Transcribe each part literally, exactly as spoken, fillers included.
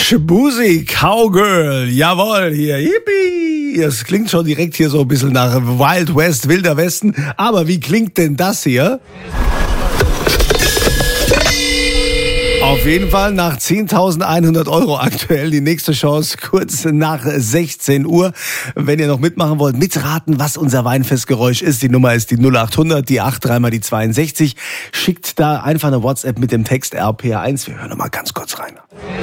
Shaboozey Cowgirl, jawohl, hier, yippie. Das klingt schon direkt hier so ein bisschen nach Wild West, Wilder Westen. Aber wie klingt denn das hier? Auf jeden Fall nach zehntausendeinhundert Euro aktuell die nächste Chance, kurz nach sechzehn Uhr. Wenn ihr noch mitmachen wollt, mitraten, was unser Weinfestgeräusch ist. Die Nummer ist die null acht hundert, die acht drei mal die zweiundsechzig. Schickt da einfach eine WhatsApp mit dem Text R P R eins. Wir hören noch mal ganz kurz rein.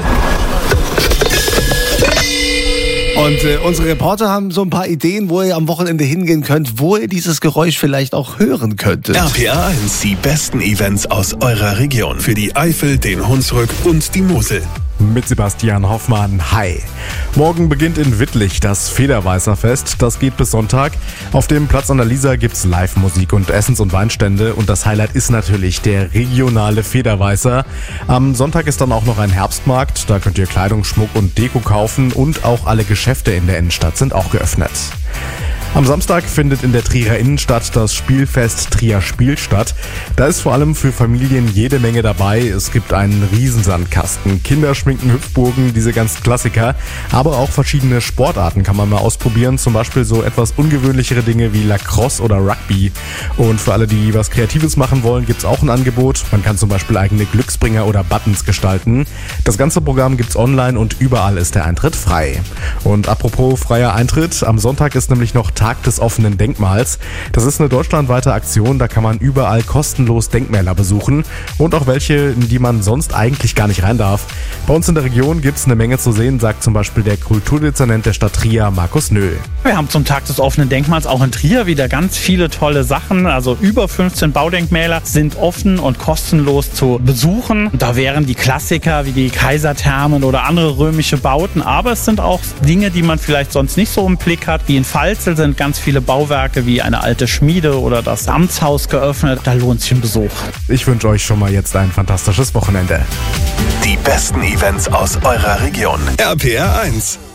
Und äh, unsere Reporter haben so ein paar Ideen, wo ihr am Wochenende hingehen könnt, wo ihr dieses Geräusch vielleicht auch hören könntet. R P R eins, die besten Events aus eurer Region. Für die Eifel, den Hunsrück und die Mosel. Mit Sebastian Hoffmann. Hi. Morgen beginnt in Wittlich das Federweißerfest. Das geht bis Sonntag. Auf dem Platz an der Liesa gibt's Live-Musik und Essens- und Weinstände. Und das Highlight ist natürlich der regionale Federweißer. Am Sonntag ist dann auch noch ein Herbstmarkt. Da könnt ihr Kleidung, Schmuck und Deko kaufen. Und auch alle Geschäfte in der Innenstadt sind auch geöffnet. Am Samstag findet in der Trierer Innenstadt das Spielfest Trier Spiel statt. Da ist vor allem für Familien jede Menge dabei. Es gibt einen Riesensandkasten, Kinderschminken, Hüpfburgen, diese ganzen Klassiker. Aber auch verschiedene Sportarten kann man mal ausprobieren. Zum Beispiel so etwas ungewöhnlichere Dinge wie Lacrosse oder Rugby. Und für alle, die was Kreatives machen wollen, gibt's auch ein Angebot. Man kann zum Beispiel eigene Glücksbringer oder Buttons gestalten. Das ganze Programm gibt's online und überall ist der Eintritt frei. Und apropos freier Eintritt, am Sonntag ist nämlich noch Tag des offenen Denkmals. Das ist eine deutschlandweite Aktion, da kann man überall kostenlos Denkmäler besuchen und auch welche, in die man sonst eigentlich gar nicht rein darf. Bei uns in der Region gibt's eine Menge zu sehen, sagt zum Beispiel der Kulturdezernent der Stadt Trier, Markus Nöhl. Wir haben zum Tag des offenen Denkmals auch in Trier wieder ganz viele tolle Sachen. Also über fünfzehn Baudenkmäler sind offen und kostenlos zu besuchen. Da wären die Klassiker wie die Kaiserthermen oder andere römische Bauten, aber es sind auch Dinge, die man vielleicht sonst nicht so im Blick hat. Wie in Pfalzel sind ganz viele Bauwerke wie eine alte Schmiede oder das Amtshaus geöffnet. Da lohnt sich ein Besuch. Ich wünsche euch schon mal jetzt ein fantastisches Wochenende. Die besten Events aus eurer Region. R P R eins.